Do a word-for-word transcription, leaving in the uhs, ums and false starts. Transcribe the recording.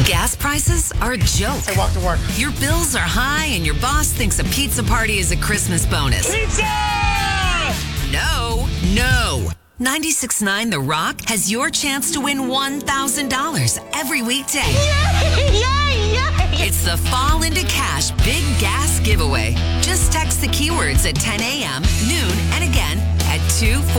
Gas prices are a joke. I walk to work. Your bills are high and your boss thinks a pizza party is a Christmas bonus. Pizza! No, no. ninety-six point nine The Rock has your chance to win one thousand dollars every weekday. Yay! Yay! Yay! It's the Fall into Cash Big Gas Giveaway. Just text the keywords at ten a.m., noon, and again at two